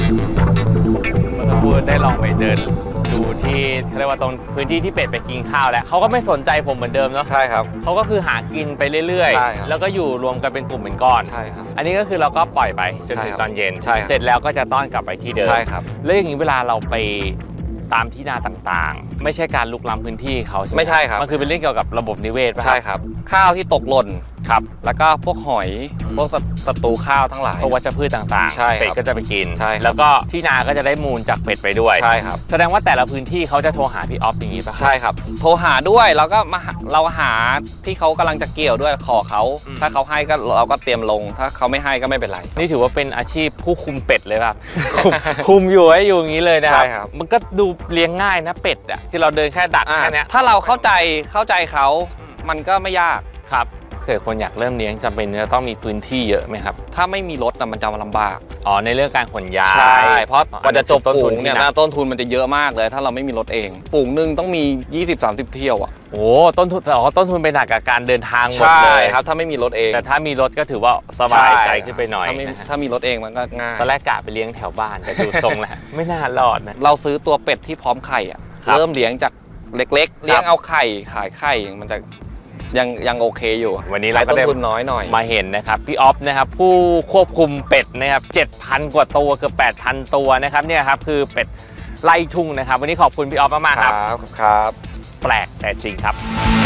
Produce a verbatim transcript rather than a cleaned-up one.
เมื่อสักครู่ได้ลองไปเดินดูที่เขาเรียกว่าตรงพื้นที่ที่เป็ดไปกินข้าวแล้วเขาก็ไม่สนใจผมเหมือนเดิมเนาะใช่ครับเขาก็คือหากินไปเรื่อยๆแล้วก็อยู่รวมกันเป็นกลุ่มเป็นก้อนใช่ครับอันนี้ก็คือเราก็ปล่อยไปจนถึงตอนเย็นเสร็จแล้วก็จะต้อนกลับไปที่เดิมใช่ครับแล้วอย่างนี้เวลาเราไปตามที่นาต่างๆไม่ใช่การลุกล้ำพื้นที่เขาใช่ไหมไม่ใช่ครับมันคือเป็นเรื่องเกี่ยวกับระบบนิเวศป่ะใช่ครับข้าวที่ตกหล่นครับแล้วก็พวกหอยพวกศัตรูข้าวทั้งหลายพวกวัชพืชต่างๆเป็ดก็จะไปกินแล้วก็ที่นาก็จะได้มูลจากเป็ดไปด้วยใช่ครับแสดงว่าแต่ละพื้นที่เขาจะโทรหาพี่ออฟอย่างนี้ป่ะใช่ครับโทรหาด้วยแล้วก็มาเราหาที่เขากำลังจะเกี่ยวด้วยขอเขาถ้าเขาให้ก็เราก็เตรียมลงถ้าเขาไม่ให้ก็ไม่เป็นไรนี่ถือว่าเป็นอาชีพผู้คุมเป็ดเลยป่ะคุมอยู่ให้อยู่อย่างนี้เลยนะครับมันก็ดูเลี้ยงง่ายนะเป็ดอ่ะที่เราเดินแค่ดักแค่นี้ถ้าเราเข้าใจเข้าใจเขามันก็ไม่ยากครับเกิดคนอยากเริ่มเลี้ยงจำเป็นจะต้องมีพื้นที่เยอะไหมครับถ้าไม่มีรถนะมันจะลำบากอ๋อในเรื่องการขนย้ายใช่เพราะกว่าจะจบฝูงเนี่ยต้นทุนมันจะเยอะมากเลยถ้าเราไม่มีรถเองฝูงหนึ่งต้องมี ยี่สิบถึงสามสิบ เที่ยวอ่ะโอ้ต้นทุนอ๋อต้นทุนไปหนักกับการเดินทางหมดเลยครับถ้าไม่มีรถเองแต่ถ้ามีรถก็ถือว่าสบายใจขึ้นไปหน่อยถ้ามีรถเองมันก็ง่ายตอนแรกกะไปเลี้ยงแถวบ้านแต่ดูทรงแล้วไม่น่ารอดนะเราซื้อตัวเป็ดที่พร้อมไข่อ่ะเริ่มเลี้ยงจากเล็กๆเลี้ยงเอาไข่ขายไข่มันจะยังยังโอเคอยู่วันนี้เราก็ได้ต้นทุนน้อยหน่อยมาเห็นนะครับพี่ออฟนะครับผู้ควบคุมเป็ดนะครับ เจ็ดพัน กว่าตัวเกือบ แปดพัน ตัวนะครับเนี่ยครับคือเป็ดไล่ทุ่งนะครับวันนี้ขอบคุณพี่ออฟมากๆครับครับแปลกแต่จริงครับ